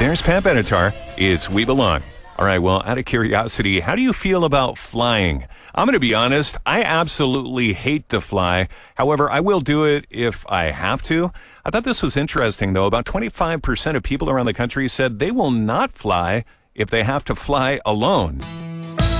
there's Pat Benatar. It's We Belong. All right, well, out of curiosity, how do you feel about flying? I'm going to be honest, I absolutely hate to fly. However, I will do it if I have to. I thought this was interesting, though. About 25% of people around the country said they will not fly if they have to fly alone.